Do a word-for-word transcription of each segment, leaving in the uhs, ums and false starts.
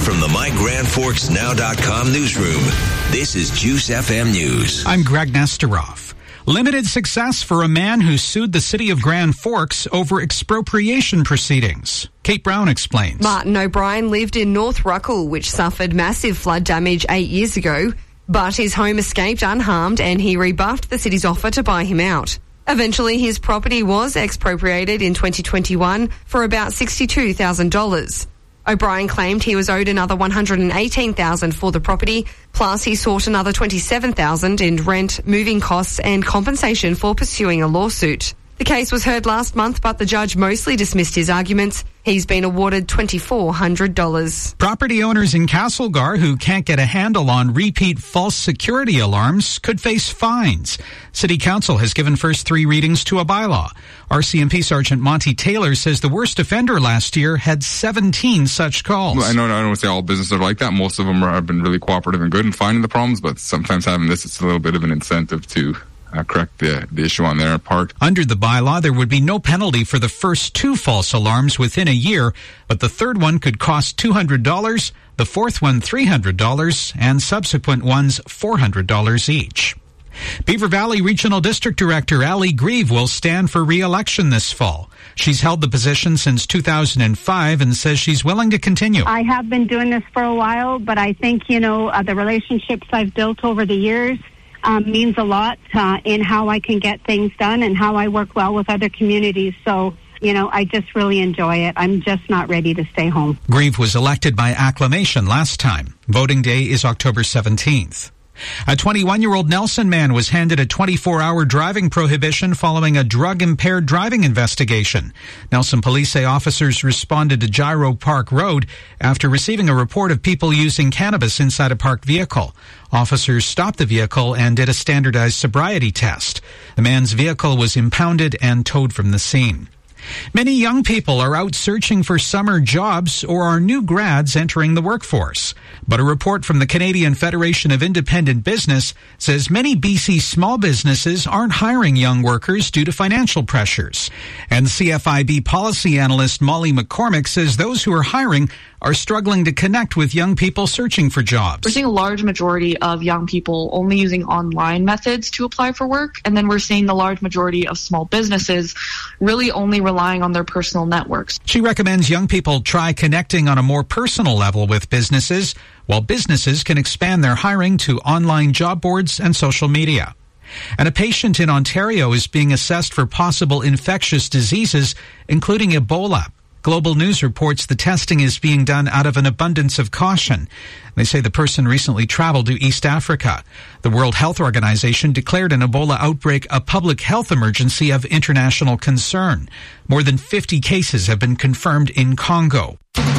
From the My Grand Forks Now dot com newsroom, this is Juice F M News. I'm Greg Nesteroff. Limited success for a man who sued the city of Grand Forks over expropriation proceedings. Kate Brown explains. Martin O'Brien lived in North Ruckle, which suffered massive flood damage eight years ago, but his home escaped unharmed and he rebuffed the city's offer to buy him out. Eventually, his property was expropriated in twenty twenty-one for about sixty-two thousand dollars. O'Brien claimed he was owed another one hundred eighteen thousand dollars for the property, plus he sought another twenty-seven thousand dollars in rent, moving costs and compensation for pursuing a lawsuit. The case was heard last month, but the judge mostly dismissed his arguments. He's been awarded two thousand four hundred dollars. Property owners in Castlegar who can't get a handle on repeat false security alarms could face fines. City Council has given first three readings to a bylaw. R C M P Sergeant Monty Taylor says the worst offender last year had seventeen such calls. Well, I know I don't want to say all businesses are like that. Most of them are, have been really cooperative and good in finding the problems, but sometimes having this, it's a little bit of an incentive to Uh, correct the, the issue on their part. Under the bylaw, there would be no penalty for the first two false alarms within a year, but the third one could cost two hundred dollars, the fourth one three hundred dollars, and subsequent ones four hundred dollars each. Beaver Valley Regional District Director Ali Grieve will stand for re-election this fall. She's held the position since two thousand five and says she's willing to continue. I have been doing this for a while, but I think, you know, uh, the relationships I've built over the years Um, means a lot uh, in how I can get things done and how I work well with other communities. So, you know, I just really enjoy it. I'm just not ready to stay home. Grieve was elected by acclamation last time. Voting day is October seventeenth. A twenty-one-year-old Nelson man was handed a twenty-four hour driving prohibition following a drug-impaired driving investigation. Nelson police say officers responded to Gyro Park Road after receiving a report of people using cannabis inside a parked vehicle. Officers stopped the vehicle and did a standardized sobriety test. The man's vehicle was impounded and towed from the scene. Many young people are out searching for summer jobs or are new grads entering the workforce. But a report from the Canadian Federation of Independent Business says many B C small businesses aren't hiring young workers due to financial pressures. And C F I B policy analyst Molly McCormick says those who are hiring are struggling to connect with young people searching for jobs. We're seeing a large majority of young people only using online methods to apply for work, and then we're seeing the large majority of small businesses really only relying on their personal networks. She recommends young people try connecting on a more personal level with businesses, while businesses can expand their hiring to online job boards and social media. And a patient in Ontario is being assessed for possible infectious diseases, including Ebola. Global News reports the testing is being done out of an abundance of caution. They say the person recently traveled to East Africa. The World Health Organization declared an Ebola outbreak a public health emergency of international concern. More than fifty cases have been confirmed in Congo.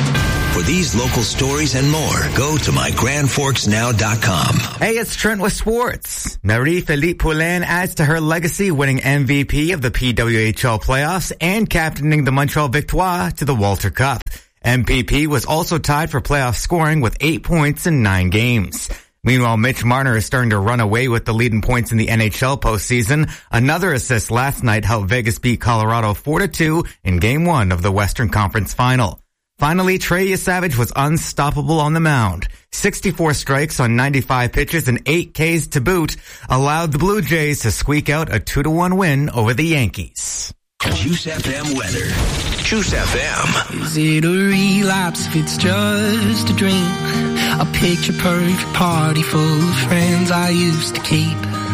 For these local stories and more, go to my grand forks now dot com. Hey, it's Trent with sports. Marie-Philippe Poulin adds to her legacy, winning M V P of the P W H L playoffs and captaining the Montreal Victoire to the Walter Cup. M V P was also tied for playoff scoring with eight points in nine games. Meanwhile, Mitch Marner is starting to run away with the lead in points in the N H L postseason. Another assist last night helped Vegas beat Colorado four to two in game one of the Western Conference Final. Finally, Trey Yesavage was unstoppable on the mound. sixty-four strikes on ninety-five pitches and eight Ks to boot allowed the Blue Jays to squeak out a two to one win over the Yankees. Juice F M weather. Juice F M. Is it a relapse if it's just a dream? A picture perfect party full of friends I used to keep.